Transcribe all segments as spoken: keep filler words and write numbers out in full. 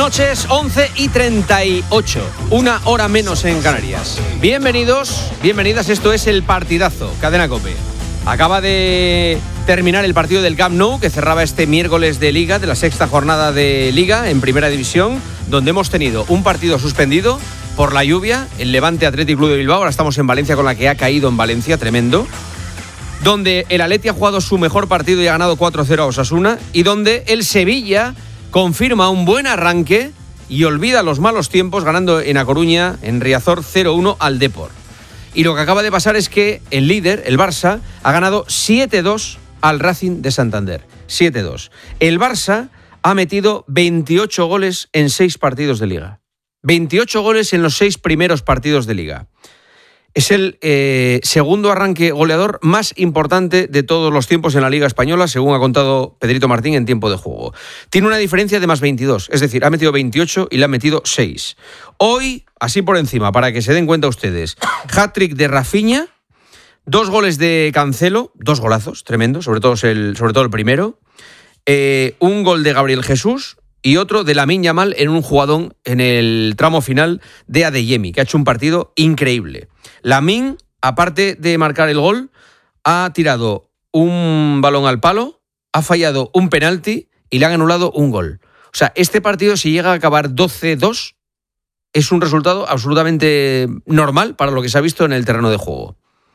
noches, once y treinta y ocho, una hora menos en Canarias. Bienvenidos, bienvenidas, esto es El Partidazo, Cadena COPE. Acaba de terminar el partido del Camp Nou, que cerraba este miércoles de Liga, de la sexta jornada de Liga en Primera División, donde hemos tenido un partido suspendido por la lluvia, el Levante Athletic Club de Bilbao. Ahora estamos en Valencia con la que ha caído en Valencia, tremendo. Donde el Atleti ha jugado su mejor partido y ha ganado cuatro cero a Osasuna, y donde el Sevilla confirma un buen arranque y olvida los malos tiempos ganando en A Coruña, en Riazor, cero uno al Depor. Y lo que acaba de pasar es que el líder, el Barça, ha ganado siete dos al Racing de Santander. siete dos. El Barça ha metido veintiocho goles en seis partidos de Liga. veintiocho goles en los seis primeros partidos de Liga. Es el eh, segundo arranque goleador más importante de todos los tiempos en la Liga Española, según ha contado Pedrito Martín en tiempo de juego. Tiene una diferencia de más veintidós, es decir, ha metido veintiocho y le ha metido seis. Hoy, así por encima, para que se den cuenta ustedes, hat-trick de Rafinha, dos goles de Cancelo, dos golazos, tremendo, sobre todo el, sobre todo el primero, eh, un gol de Gabriel Jesús y otro de Lamine Yamal en un jugadón en el tramo final de Adeyemi, que ha hecho un partido increíble. Lamine, aparte de marcar el gol, ha tirado un balón al palo, ha fallado un penalti y le han anulado un gol. O sea, este partido, si llega a acabar doce dos, es un resultado absolutamente normal para lo que se ha visto en el terreno de juego.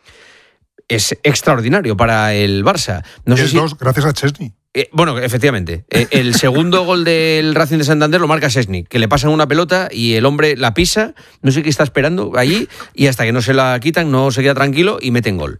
Es extraordinario para el Barça. No y sé es si... dos gracias a Chesney. Eh, bueno, efectivamente. Eh, el segundo gol del Racing de Santander lo marca Szczęsny, que le pasan una pelota y el hombre la pisa, no sé qué está esperando allí, y hasta que no se la quitan no se queda tranquilo y meten gol.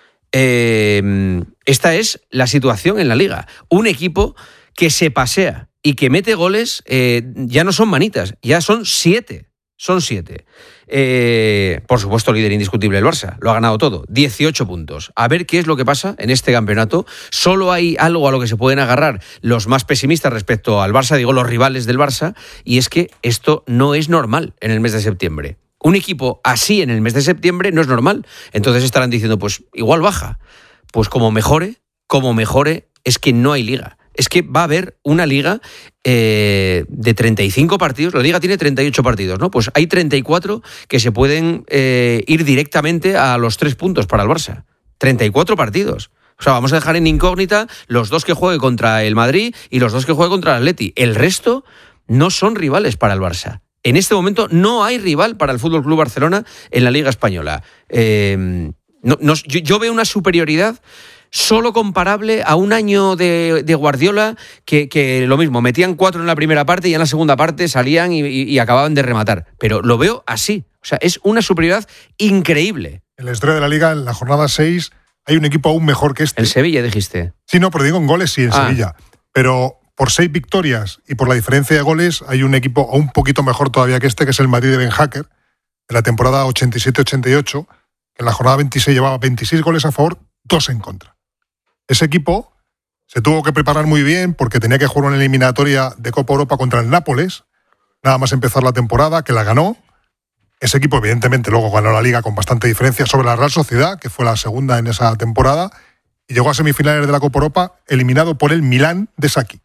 Eh, esta es la situación en la Liga. Un equipo que se pasea y que mete goles, eh, ya no son manitas, ya son siete. Son siete. Eh, por supuesto, líder indiscutible el Barça. Lo ha ganado todo. dieciocho puntos. A ver qué es lo que pasa en este campeonato. Solo hay algo a lo que se pueden agarrar los más pesimistas respecto al Barça, digo, los rivales del Barça, y es que esto no es normal en el mes de septiembre. Un equipo así en el mes de septiembre no es normal. Entonces estarán diciendo, pues igual baja. Pues como mejore, como mejore, es que no hay liga. Es que va a haber una liga eh, de treinta y cinco partidos. La liga tiene treinta y ocho partidos, ¿no? Pues hay treinta y cuatro que se pueden eh, ir directamente a los tres puntos para el Barça. treinta y cuatro partidos. O sea, vamos a dejar en incógnita los dos que juegue contra el Madrid y los dos que juegue contra el Atleti. El resto no son rivales para el Barça. En este momento no hay rival para el F C Barcelona en la Liga Española. Eh, no, no, yo, yo veo una superioridad solo comparable a un año de, de Guardiola, que, que lo mismo, metían cuatro en la primera parte y en la segunda parte salían y, y, y acababan de rematar. Pero lo veo así. O sea, es una superioridad increíble. En la historia de la Liga, en la jornada seis, hay un equipo aún mejor que este. El Sevilla, dijiste. Sí, no, pero digo en goles sí, en ah. Sevilla. Pero por seis victorias y por la diferencia de goles, hay un equipo un poquito mejor todavía que este, que es el Madrid de Ben Hacker, de la temporada ochenta y siete ochenta y ocho, que en la jornada veintiséis llevaba veintiséis goles a favor, dos en contra. Ese equipo se tuvo que preparar muy bien porque tenía que jugar una eliminatoria de Copa Europa contra el Nápoles, nada más empezar la temporada, que la ganó. Ese equipo, evidentemente, luego ganó la Liga con bastante diferencia sobre la Real Sociedad, que fue la segunda en esa temporada, y llegó a semifinales de la Copa Europa, eliminado por el Milán de Sacchi.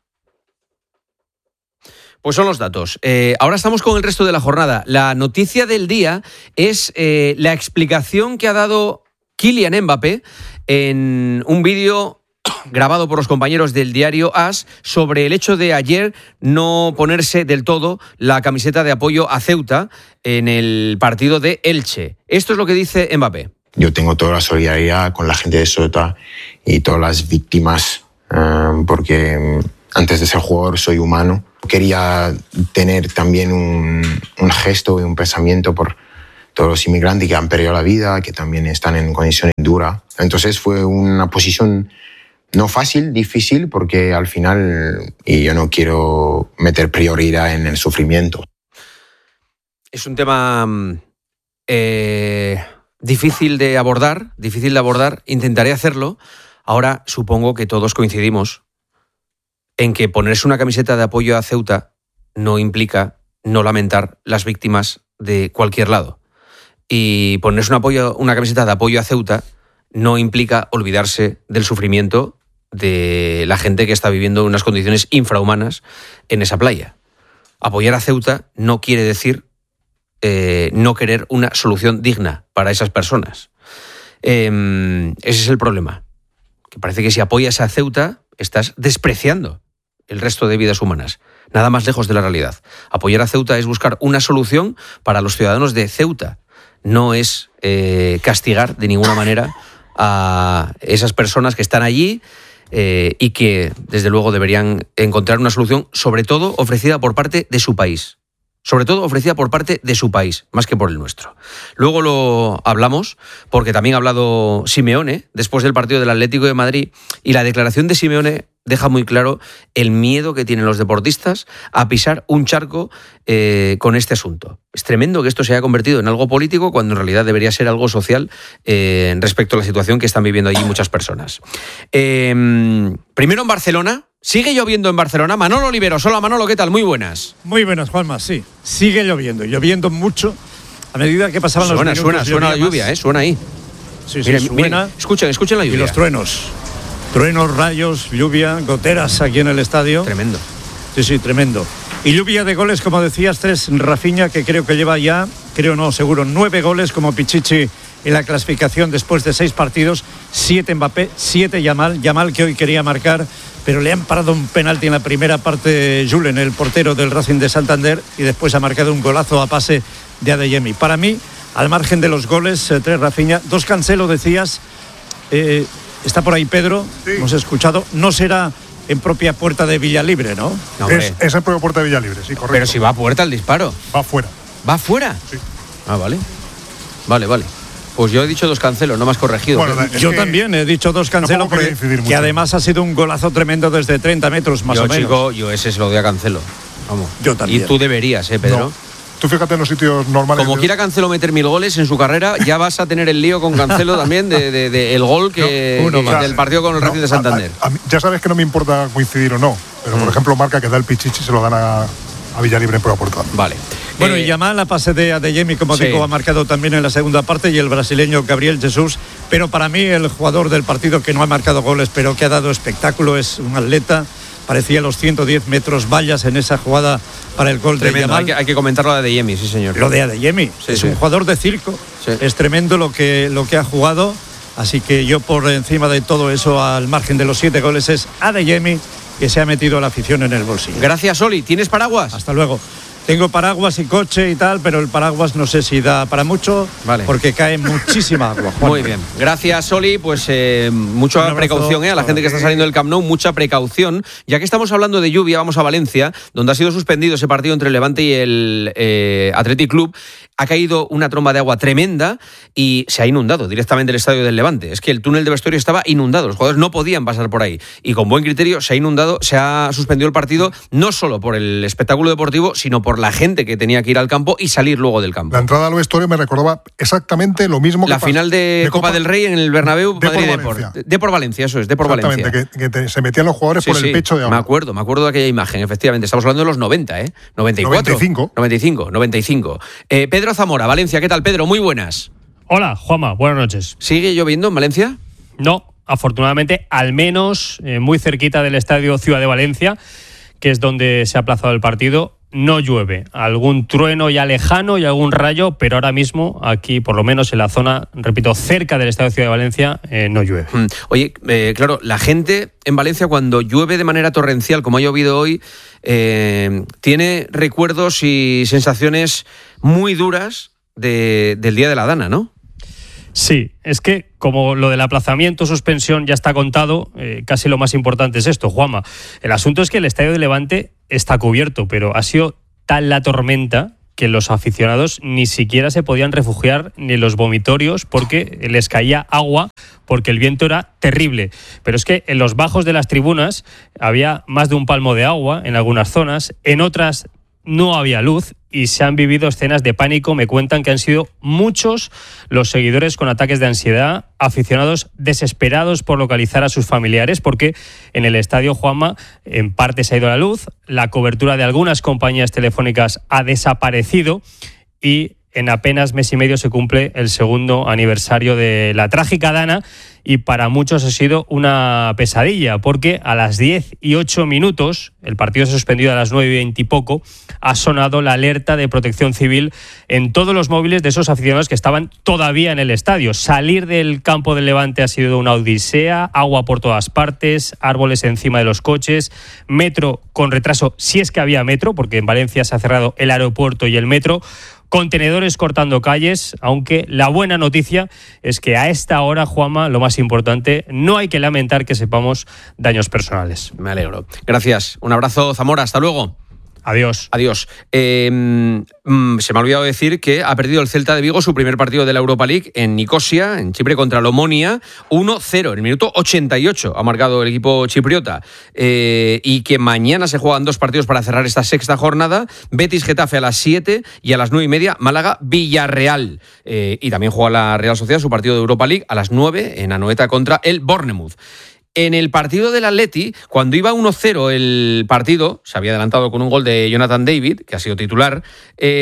Pues son los datos. Eh, ahora estamos con el resto de la jornada. La noticia del día es eh, la explicación que ha dado Kylian Mbappé en un vídeo grabado por los compañeros del diario AS sobre el hecho de ayer no ponerse del todo la camiseta de apoyo a Ceuta en el partido de Elche. Esto es lo que dice Mbappé. Yo tengo toda la solidaridad con la gente de Ceuta y todas las víctimas, eh, porque antes de ser jugador soy humano. Quería tener también un, un gesto y un pensamiento por todos los inmigrantes que han perdido la vida, que también están en condiciones duras. Entonces fue una posición no fácil, difícil, porque al final y yo no quiero meter prioridad en el sufrimiento. Es un tema eh, difícil de abordar, difícil de abordar. Intentaré hacerlo. Ahora supongo que todos coincidimos en que ponerse una camiseta de apoyo a Ceuta no implica no lamentar las víctimas de cualquier lado. Y ponerse un apoyo, una camiseta de apoyo a Ceuta no implica olvidarse del sufrimiento de la gente que está viviendo unas condiciones infrahumanas en esa playa. apoyar a Ceuta no quiere decir eh, no querer una solución digna para esas personas. Eh, ese es el problema. Que parece que si apoyas a Ceuta estás despreciando el resto de vidas humanas. Nada más lejos de la realidad. Apoyar a Ceuta es buscar una solución para los ciudadanos de Ceuta. No es eh, castigar de ninguna manera a esas personas que están allí eh, y que, desde luego, deberían encontrar una solución, sobre todo ofrecida por parte de su país. Sobre todo ofrecida por parte de su país, más que por el nuestro. Luego lo hablamos, porque también ha hablado Simeone después del partido del Atlético de Madrid, y la declaración de Simeone deja muy claro el miedo que tienen los deportistas a pisar un charco eh, con este asunto. Es tremendo que esto se haya convertido en algo político cuando en realidad debería ser algo social eh, respecto a la situación que están viviendo allí muchas personas. Eh, primero en Barcelona. ¿Sigue lloviendo en Barcelona? Manolo Oliveros. Hola Manolo, ¿qué tal? Muy buenas. Muy buenas, Juanma, sí. Sigue lloviendo, lloviendo mucho a medida que pasaban suena, los minutos. Suena, suena la lluvia, más. ¿eh? Suena ahí. Sí, sí, miren, suena. Miren, escuchen, escuchen la lluvia. Y los truenos. Truenos, rayos, lluvia, goteras aquí en el estadio. Tremendo. Sí, sí, tremendo. Y lluvia de goles, como decías, tres Rafinha, que creo que lleva ya, creo no, seguro, nueve goles como Pichichi en la clasificación después de seis partidos, siete Mbappé, siete Yamal, Yamal que hoy quería marcar, pero le han parado un penalti en la primera parte Julen, el portero del Racing de Santander, y después ha marcado un golazo a pase de Adeyemi. Para mí, al margen de los goles, eh, tres Rafinha, dos Cancelo, decías, eh, está por ahí Pedro, sí. Hemos escuchado, no será en propia puerta de Villalibre, ¿no? no es, es en propia puerta de Villalibre, sí, correcto. Pero si va a puerta el disparo. Va afuera. ¿Va afuera? Sí. Ah, vale. Vale, vale. Pues yo he dicho dos Cancelo, no me has corregido. Bueno, yo también he dicho dos Cancelo, que, que además ha sido un golazo tremendo desde treinta metros más yo, o menos. Chico, yo ese se lo doy a Cancelo. Vamos. Yo también. Y tú deberías, ¿eh, Pedro? No. Tú fíjate en los sitios normales. Como quiera Cancelo meter mil goles en su carrera, ya vas a tener el lío con Cancelo también de, de, de el gol que, no, uno que del partido con el no, Racing de Santander. A, a, a, ya sabes que no me importa coincidir o no, pero mm. por ejemplo marca que da el Pichichi se lo dan a, a Villalibre por la puerta. Vale. Bueno, eh, y Yamal, a pase de Adeyemi, como sí. digo, ha marcado también en la segunda parte, y el brasileño Gabriel Jesús. Pero para mí el jugador del partido que no ha marcado goles, pero que ha dado espectáculo, es un atleta. Parecía los ciento diez metros vallas en esa jugada para el gol tremendo, de Yamal. Hay que, hay que comentarlo de Adeyemi, sí señor. Lo de Adeyemi, sí, es sí. un jugador de circo. Sí. Es tremendo lo que, lo que ha jugado. Así que yo, por encima de todo eso, al margen de los siete goles, es Adeyemi, que se ha metido a la afición en el bolsillo. Gracias, Oli. ¿Tienes paraguas? Hasta luego. Tengo paraguas y coche y tal, pero el paraguas no sé si da para mucho, vale. Porque cae muchísima agua. Juan. Muy bien. Gracias, Oli. Pues eh, mucha precaución eh, a la gente que está saliendo del Camp Nou, mucha precaución. Ya que estamos hablando de lluvia, vamos a Valencia, donde ha sido suspendido ese partido entre el Levante y el eh, Athletic Club. Ha caído una tromba de agua tremenda y se ha inundado directamente el estadio del Levante. Es que el túnel de vestuario estaba inundado, los jugadores no podían pasar por ahí. Y con buen criterio se ha inundado, se ha suspendido el partido, no solo por el espectáculo deportivo, sino por la gente que tenía que ir al campo y salir luego del campo. La entrada al vestuario me recordaba exactamente lo mismo que la final de, de Copa, Copa del Rey en el Bernabéu, de Madrid Depor. De por Valencia, eso es, de por Valencia. Exactamente, que, que te, se metían los jugadores sí, por el sí, pecho de agua. Me acuerdo, me acuerdo de aquella imagen, efectivamente. Estamos hablando de los noventa, ¿eh? noventa y cuatro. noventa y cinco. noventa y cinco, noventa y cinco. Eh, Pedro Zamora, Valencia, ¿qué tal, Pedro? Muy buenas. Hola, Juanma, buenas noches. ¿Sigue lloviendo en Valencia? No, afortunadamente, al menos eh, muy cerquita del estadio Ciudad de Valencia, que es donde se ha aplazado el partido, no llueve. Algún trueno ya lejano y algún rayo, pero ahora mismo aquí, por lo menos en la zona, repito, cerca del estadio Ciudad de Valencia, eh, no llueve. Mm. Oye, eh, claro, la gente en Valencia cuando llueve de manera torrencial, como ha llovido hoy, eh, tiene recuerdos y sensaciones muy duras de, del Día de la Dana, ¿no? Sí, es que como lo del aplazamiento, suspensión ya está contado, eh, casi lo más importante es esto, Juanma. El asunto es que el estadio de Levante está cubierto, pero ha sido tal la tormenta que los aficionados ni siquiera se podían refugiar ni en los vomitorios porque les caía agua, porque el viento era terrible. Pero es que en los bajos de las tribunas había más de un palmo de agua en algunas zonas, en otras no había luz y se han vivido escenas de pánico. Me cuentan que han sido muchos los seguidores con ataques de ansiedad, aficionados desesperados por localizar a sus familiares, porque en el estadio, Juanma, en parte se ha ido la luz, la cobertura de algunas compañías telefónicas ha desaparecido y en apenas mes y medio se cumple el segundo aniversario de la trágica Dana y para muchos ha sido una pesadilla porque a las diez y ocho minutos, el partido se ha suspendido a las nueve y veinte y poco, ha sonado la alerta de protección civil en todos los móviles de esos aficionados que estaban todavía en el estadio. Salir del campo del Levante ha sido una odisea, agua por todas partes, árboles encima de los coches, metro con retraso, si es que había metro, porque en Valencia se ha cerrado el aeropuerto y el metro, contenedores cortando calles, aunque la buena noticia es que a esta hora, Juanma, lo más importante, no hay que lamentar que sepamos daños personales. Me alegro. Gracias. Un abrazo, Zamora. Hasta luego. Adiós. Adiós. Eh, mm, se me ha olvidado decir que ha perdido el Celta de Vigo su primer partido de la Europa League en Nicosia, en Chipre, contra el Omonia, uno cero. En el minuto ochenta y ocho ha marcado el equipo chipriota. Eh, y que mañana se juegan dos partidos para cerrar esta sexta jornada. Betis-Getafe a las siete y a las nueve y media Málaga-Villarreal. Eh, y también juega la Real Sociedad su partido de Europa League a las nueve en Anoeta contra el Bournemouth. En el partido del Atleti, cuando iba uno cero el partido, se había adelantado con un gol de Jonathan David, que ha sido titular, eh,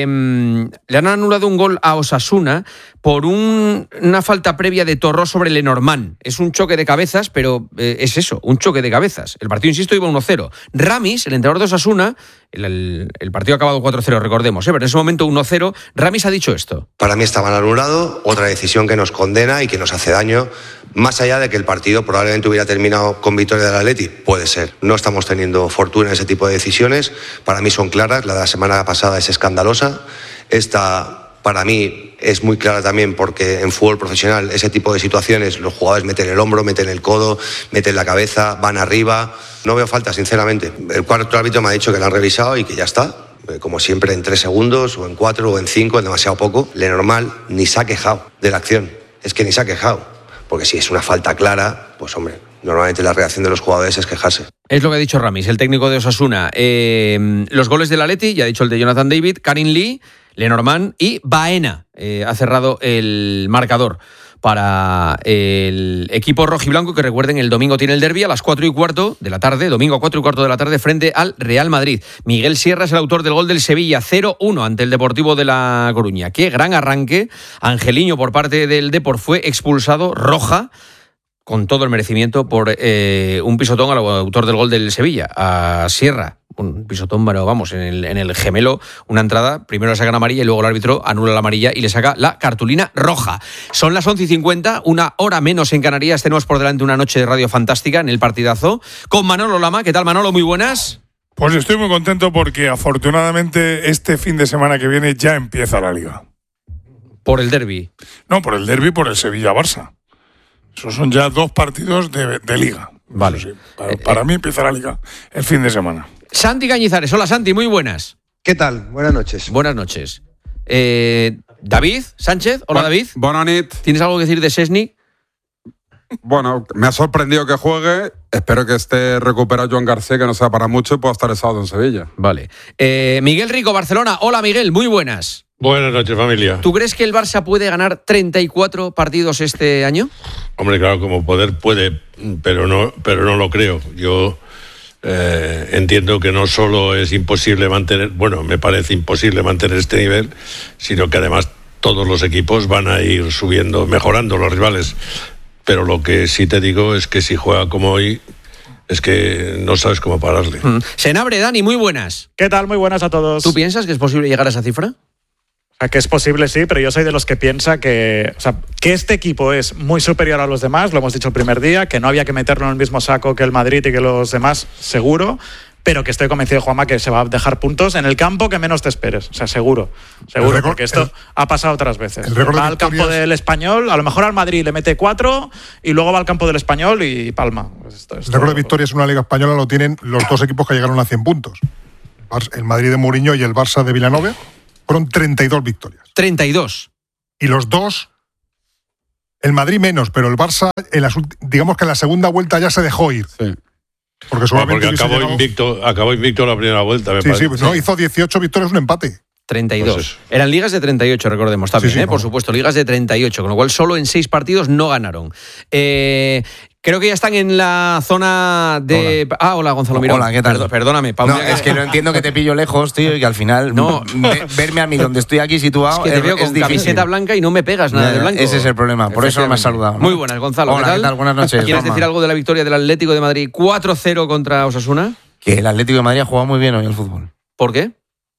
le han anulado un gol a Osasuna por un, una falta previa de Torró sobre Lenormand. Es un choque de cabezas, pero eh, es eso, un choque de cabezas. El partido, insisto, iba uno cero. Ramis, el entrenador de Osasuna, el, el, el partido ha acabado cuatro cero, recordemos, ¿eh? Pero en ese momento uno cero, Ramis ha dicho esto. Para mí estaban anulado, otra decisión que nos condena y que nos hace daño, más allá de que el partido probablemente hubiera terminado con victoria del Atleti, puede ser. No estamos teniendo fortuna en ese tipo de decisiones, para mí son claras, la de la semana pasada es escandalosa, esta para mí es muy clara también porque en fútbol profesional ese tipo de situaciones los jugadores meten el hombro, meten el codo, meten la cabeza, van arriba. No veo falta, sinceramente. El cuarto árbitro me ha dicho que la han revisado y que ya está. Como siempre, en tres segundos, o en cuatro, o en cinco, es demasiado poco. Lenormand ni se ha quejado de la acción. Es que ni se ha quejado. Porque si es una falta clara, pues hombre, normalmente la reacción de los jugadores es quejarse. Es lo que ha dicho Ramis, el técnico de Osasuna. Eh, los goles del Atleti, ya ha dicho el de Jonathan David, Karim Lee, Lenormand y Baena. Eh, ha cerrado el marcador para el equipo rojiblanco, que recuerden, el domingo tiene el derbi a las cuatro y cuarto de la tarde, domingo a cuatro y cuarto de la tarde, frente al Real Madrid. Miguel Sierra es el autor del gol del Sevilla, cero uno ante el Deportivo de La Coruña. Qué gran arranque. Angeliño, por parte del Depor, fue expulsado, roja, con todo el merecimiento, por eh, un pisotón al autor del gol del Sevilla, a Sierra. Un pisotón, bueno, vamos, en el, en el gemelo, una entrada, primero le sacan amarilla y luego el árbitro anula la amarilla y le saca la cartulina roja. Son las once y cincuenta, una hora menos en Canarias. Tenemos por delante una noche de radio fantástica en el partidazo con Manolo Lama. ¿Qué tal, Manolo? Muy buenas. Pues estoy muy contento porque afortunadamente este fin de semana que viene ya empieza la Liga. ¿Por el derbi? No, por el derbi, por el Sevilla-Barça. Esos son ya dos partidos de, de Liga. Vale. Sí, para, para mí empieza la Liga el fin de semana. Santi Cañizares. Hola, Santi, muy buenas. ¿Qué tal? Buenas noches. Buenas noches. Eh, David Sánchez. Hola, Bu- David. Buenas noches. ¿Tienes algo que decir de Szczęsny? Bueno, me ha sorprendido que juegue. Espero que esté recuperado Joan García, que no sea para mucho y pueda estar el sábado en Sevilla. Vale. Eh, Miguel Rico, Barcelona. Hola, Miguel, muy buenas. Buenas noches, familia. ¿Tú crees que el Barça puede ganar treinta y cuatro partidos este año? Hombre, claro, como poder puede, pero no, pero no lo creo. Yo eh, entiendo que no solo es imposible mantener, bueno, me parece imposible mantener este nivel, sino que además todos los equipos van a ir subiendo, mejorando los rivales. Pero lo que sí te digo es que si juega como hoy, es que no sabes cómo pararle. Mm. Senabre, Dani, muy buenas. ¿Qué tal? Muy buenas a todos. ¿Tú piensas que es posible llegar a esa cifra? O sea, que es posible, sí, pero yo soy de los que piensa que, o sea, que este equipo es muy superior a los demás, lo hemos dicho el primer día, que no había que meterlo en el mismo saco que el Madrid y que los demás, seguro, pero que estoy convencido, Juanma, que se va a dejar puntos en el campo que menos te esperes. O sea, seguro, seguro, récord, porque esto el, ha pasado otras veces. El récord va de al campo del Español, a lo mejor al Madrid le mete cuatro y luego va al campo del Español y palma. Pues esto, esto, el récord de victorias en una Liga Española lo tienen los dos equipos que llegaron a cien puntos. El Madrid de Mourinho y el Barça de Vilanova. Fueron treinta y dos victorias. treinta y dos. Y los dos, el Madrid menos, pero el Barça, en las, digamos que en la segunda vuelta ya se dejó ir. Sí. Bueno, Porque, porque acabó, llegado... invicto, acabó invicto la primera vuelta, me sí, parece. Sí, no, hizo dieciocho victorias, un empate. treinta y dos. Pues Eran ligas de treinta y ocho, recordemos también, sí, sí, ¿eh? no. Por supuesto, ligas de treinta y ocho, con lo cual solo en seis partidos no ganaron. Eh, Creo que ya están en la zona de... Hola. Ah, hola, Gonzalo Mirón. Hola, ¿qué tal? Perdón, perdóname, Pablo. No, es que no entiendo que te pillo lejos, tío, y que al final no. ve, verme a mí donde estoy aquí situado es que te es, veo con es difícil. Camiseta blanca y no me pegas nada de blanco. Ese es el problema, por eso no me has saludado, ¿no? Muy buenas, Gonzalo. Hola, ¿qué tal? ¿qué tal? Buenas noches. ¿Quieres Juanma. decir algo de la victoria del Atlético de Madrid cuatro cero contra Osasuna? Que el Atlético de Madrid ha jugado muy bien hoy al fútbol. ¿Por qué?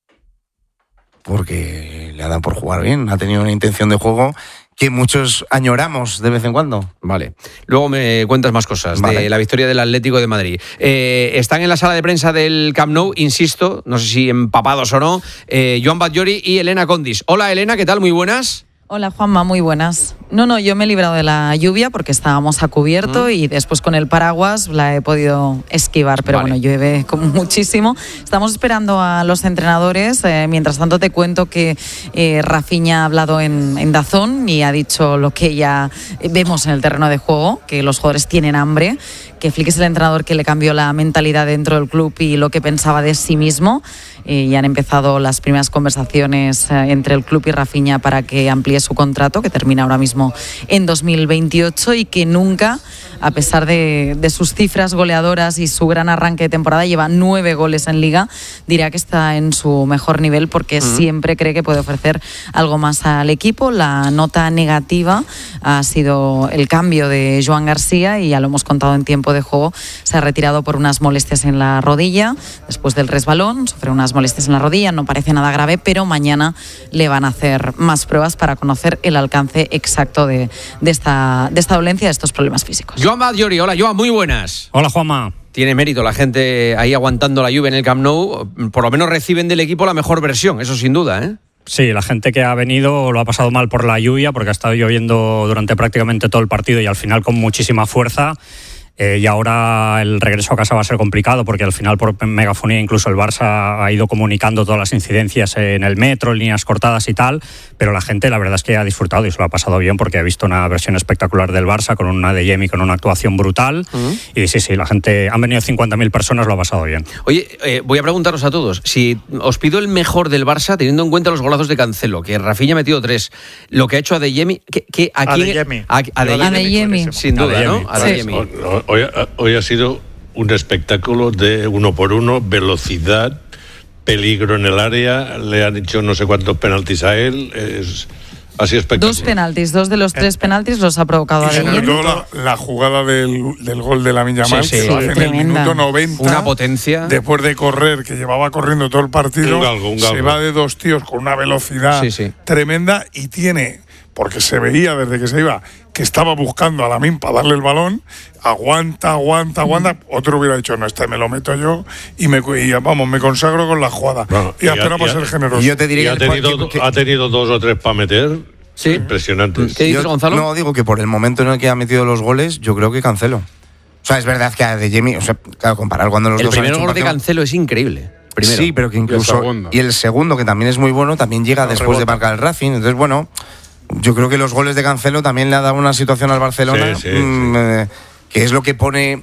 Porque le ha dado por jugar bien, ha tenido una intención de juego que muchos añoramos de vez en cuando. Vale. Luego me cuentas más cosas vale. de la victoria del Atlético de Madrid. Eh, están en la sala de prensa del Camp Nou, insisto, no sé si empapados o no, eh, Joan Batllori y Elena Condis. Hola, Elena, ¿qué tal? Muy buenas. Hola, Juanma, muy buenas. No, no, yo me he librado de la lluvia porque estábamos a cubierto mm. y después con el paraguas la he podido esquivar, pero vale. bueno, llueve como muchísimo. Estamos esperando a los entrenadores. Eh, mientras tanto te cuento que eh, Rafinha ha hablado en, en Dazón y ha dicho lo que ya vemos en el terreno de juego, que los jugadores tienen hambre, que Flick es el entrenador que le cambió la mentalidad dentro del club y lo que pensaba de sí mismo. Eh, y han empezado las primeras conversaciones eh, entre el club y Rafinha para que amplíe su contrato, que termina ahora mismo en dos mil veintiocho, y que nunca, a pesar de, de sus cifras goleadoras y su gran arranque de temporada, lleva nueve goles en Liga, dirá que está en su mejor nivel porque uh-huh. siempre cree que puede ofrecer algo más al equipo. La nota negativa ha sido el cambio de Joan García, y ya lo hemos contado en tiempo de juego, se ha retirado por unas molestias en la rodilla, después del resbalón, sufre unas molestias en la rodilla, no parece nada grave, pero mañana le van a hacer más pruebas para conocer el alcance exacto de, de, esta, de esta dolencia, de estos problemas físicos. Joan Batllori, hola Joan, muy buenas. Hola Juanma. Tiene mérito la gente ahí aguantando la lluvia en el Camp Nou, por lo menos reciben del equipo la mejor versión, eso sin duda, ¿eh? Sí, la gente que ha venido lo ha pasado mal por la lluvia, porque ha estado lloviendo durante prácticamente todo el partido y al final con muchísima fuerza. Eh, y ahora el regreso a casa va a ser complicado porque al final por megafonía incluso el Barça ha ido comunicando todas las incidencias en el metro, en líneas cortadas y tal, pero la gente la verdad es que ha disfrutado y se lo ha pasado bien porque ha visto una versión espectacular del Barça con una de Yemi, con una actuación brutal. Uh-huh. Y sí, sí, la gente, han venido cincuenta mil personas, lo ha pasado bien. Oye, eh, voy a preguntaros a todos, si os pido el mejor del Barça teniendo en cuenta los golazos de Cancelo, que Rafinha ha metido tres, lo que ha hecho Adeyemi, que, que aquí Adeyemi. Adeyemi, sin duda, ¿no? Adeyemi. Sí. Hoy, hoy ha sido un espectáculo de uno por uno, velocidad, peligro en el área, le han hecho no sé cuántos penaltis a él, es así espectacular. Dos penaltis, dos de los tres penaltis los ha provocado a Sobre todo la, la jugada del, del gol de Lamine Yamal, sí, sí, que lo hace en el minuto noventa. Una potencia. Después de correr, que llevaba corriendo todo el partido, un galgo, un galgo. Se va de dos tíos con una velocidad sí, sí. tremenda y tiene, porque se veía desde que se iba, que estaba buscando a Lamine para darle el balón, aguanta, aguanta, aguanta. Mm. Otro hubiera dicho, no, este me lo meto yo y, me, y vamos, me consagro con la jugada. Bueno, y esperamos ser generosos. Yo te diría y ha, tenido, que, que, ha tenido dos o tres para meter. Sí. Impresionantes. ¿Qué dices, Gonzalo? No, digo que por el momento en el que ha metido los goles, yo creo que Cancelo. O sea, es verdad que a Adeyemi, o sea, claro, comparar cuando los el dos primer han hecho gol de Cancelo es increíble. Primero. Sí, pero que incluso... Y el, y el segundo, que también es muy bueno, también llega no, después rebota. de marcar el Racing. Entonces, bueno... Yo creo que los goles de Cancelo también le ha dado una situación al Barcelona sí, sí, mmm, sí. Eh, que es lo que pone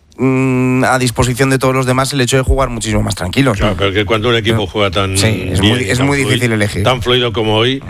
mmm, a disposición de todos los demás el hecho de jugar muchísimo más tranquilos. Claro, pero que cuando un equipo juega tan sí, es bien, muy, es muy difícil fluido, elegir. Tan fluido como hoy,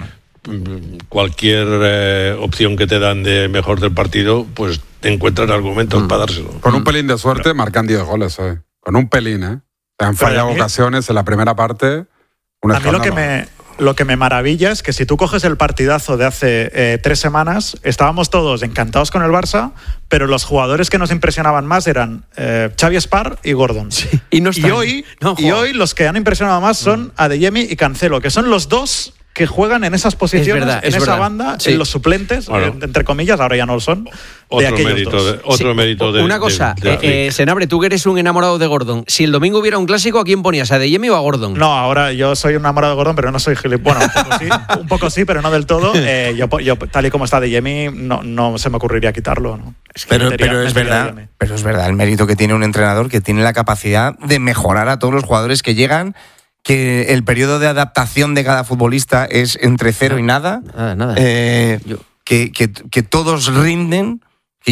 cualquier eh, opción que te dan de mejor del partido, pues te encuentran argumentos mm. para dárselo. Con un pelín de suerte marcan diez goles hoy. Con un pelín, ¿eh? Se han fallado ocasiones en la primera parte. Un a mí lo que me... Lo que me maravilla es que si tú coges el partidazo de hace eh, tres semanas, estábamos todos encantados con el Barça, pero los jugadores que nos impresionaban más eran eh, Xavi Espar y Gordon. Sí, y, no y, hoy, no, y hoy los que han impresionado más son no. Adeyemi y Cancelo, que son los dos que juegan en esas posiciones, verdad, en esa verdad. banda, sí. en los suplentes, bueno. entre comillas, ahora ya no lo son. Otro de mérito, de, otro sí. mérito de Una cosa, de, de, de eh, eh, Senabre, tú que eres un enamorado de Gordon, si el domingo hubiera un clásico, ¿a quién ponías? ¿A Adeyemi o a Gordon? No, ahora yo soy un enamorado de Gordon, pero no soy gilipollas. Bueno, un poco sí, un poco sí, pero no del todo. Eh, yo, yo, tal y como está Adeyemi, no, no se me ocurriría quitarlo. ¿no? Es que pero, metería, pero, es verdad, pero es verdad el mérito que tiene un entrenador que tiene la capacidad de mejorar a todos los jugadores que llegan, que el periodo de adaptación de cada futbolista es entre cero y nada, nada, nada. Eh, que, que, que todos rinden